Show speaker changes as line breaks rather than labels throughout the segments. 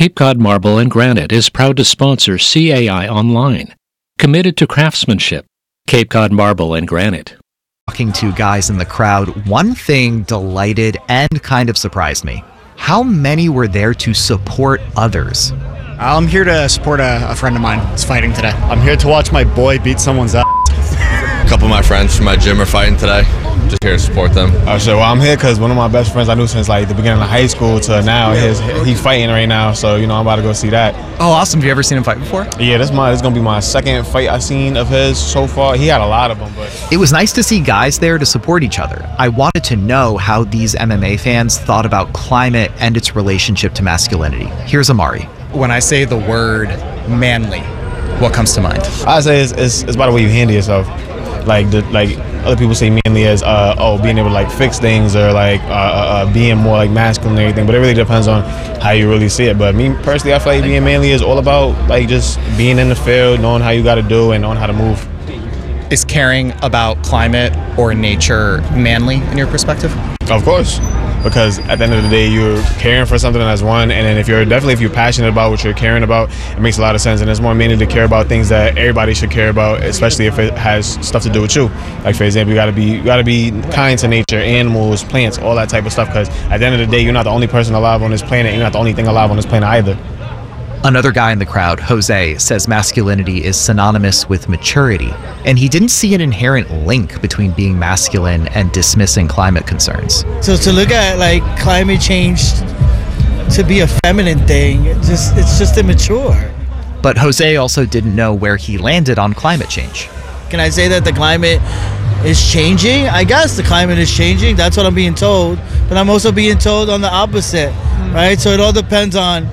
Cape Cod Marble and Granite is proud to sponsor CAI Online, committed to craftsmanship. Cape Cod Marble and Granite.
Talking to guys in the crowd, one thing delighted and kind of surprised me. How many were there to support others?
I'm here to support a friend of mine that's fighting today.
I'm here to watch my boy beat someone's ass.
A couple of my friends from my gym are fighting today. Just here to support them.
Well, I'm here because one of my best friends I knew since like the beginning of high school to now, he's fighting right now. So, I'm about to go see that.
Oh, awesome. Have you ever seen him fight before?
Yeah, this is going to be my second fight I've seen of his so far. He had a lot of them, but...
It was nice to see guys there to support each other. I wanted to know how these MMA fans thought about climate and its relationship to masculinity. Here's Amari.
When I say the word manly, what comes to mind?
I say it's by the way you handle yourself. Like other people say manly as being able to like fix things or like being more like masculine and everything, but it really depends on how you really see it. But me personally, I feel like being manly is all about like just being in the field, knowing how you got to do and knowing how to move.
Is caring about climate or nature manly in your perspective?
Of course, because at the end of the day, you're caring for something as one, and then if you're passionate about what you're caring about, it makes a lot of sense, and it's more manly to care about things that everybody should care about, especially if it has stuff to do with you. Like for example, you gotta be kind to nature, animals, plants, all that type of stuff, because at the end of the day, you're not the only person alive on this planet, you're not the only thing alive on this planet either.
Another guy in the crowd, Jose, says masculinity is synonymous with maturity, and he didn't see an inherent link between being masculine and dismissing climate concerns.
So to look at like climate change to be a feminine thing, it's just immature.
But Jose also didn't know where he landed on climate change.
Can I say that the climate is changing? I guess the climate is changing. That's what I'm being told. But I'm also being told on the opposite, right? So it all depends on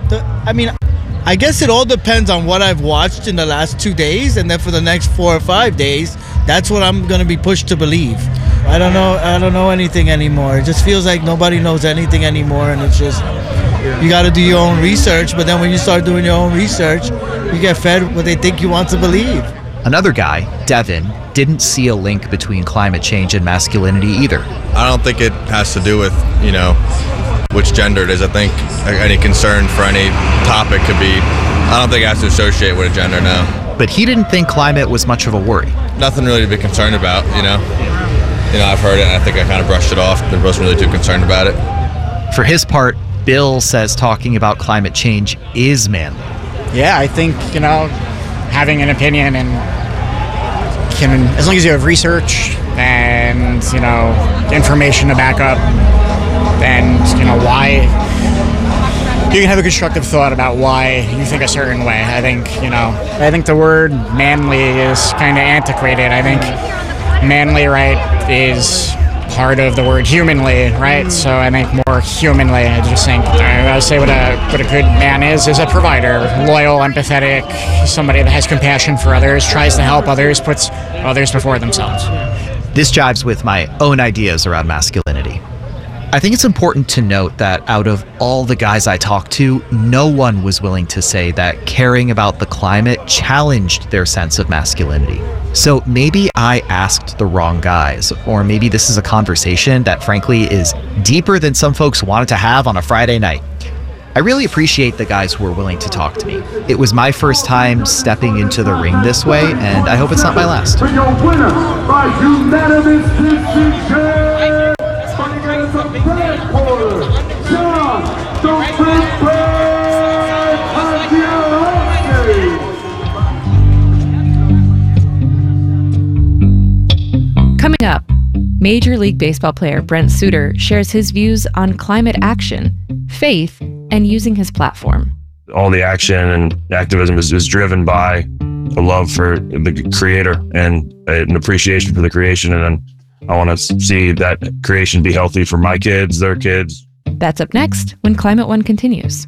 I guess it all depends on what I've watched in the last 2 days, and then for the next 4 or 5 days, that's what I'm going to be pushed to believe. I don't know anything anymore. It just feels like nobody knows anything anymore, and it's just, you got to do your own research, but then when you start doing your own research, you get fed what they think you want to believe.
Another guy, Devin, didn't see a link between climate change and masculinity either.
I don't think it has to do with, which gender it is. I think any concern for any topic could be, I don't think it has to associate with a gender, no.
But he didn't think climate was much of a worry.
Nothing really to be concerned about, I've heard it and I think I kind of brushed it off, but wasn't really too concerned about it.
For his part, Bill says talking about climate change is manly.
Yeah, I think, having an opinion and as long as you have research and, information to back up, and why you can have a constructive thought about why you think a certain way. I think the word manly is kind of antiquated. I think manly, right, is part of the word humanly, right? So I think more humanly, I just think I would say what a good man is a provider, loyal, empathetic, somebody that has compassion for others, tries to help others, puts others before themselves.
This jives with my own ideas around masculinity. I think it's important to note that out of all the guys I talked to, no one was willing to say that caring about the climate challenged their sense of masculinity. So maybe I asked the wrong guys, or maybe this is a conversation that frankly is deeper than some folks wanted to have on a Friday night. I really appreciate the guys who were willing to talk to me. It was my first time stepping into the ring this way, and I hope it's not my last.
For your winner by unanimous decision.
Coming up, Major League Baseball player Brent Suter shares his views on climate action, faith, and using his platform.
All the action and activism is driven by a love for the creator and an appreciation for the creation. And then I want to see that creation be healthy for my kids, their kids.
That's up next when Climate One continues.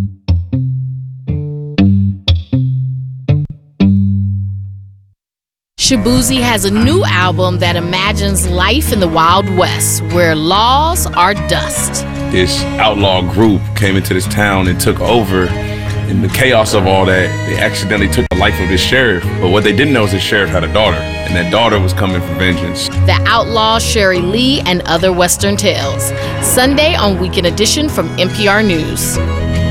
Shaboozey has a new album that imagines life in the Wild West, where laws are dust.
This outlaw group came into this town and took over. In the chaos of all that, they accidentally took the life of this sheriff. But what they didn't know is the sheriff had a daughter, and that daughter was coming for vengeance.
The Outlaw, Sherry Lee, and Other Western Tales. Sunday on Weekend Edition from NPR News.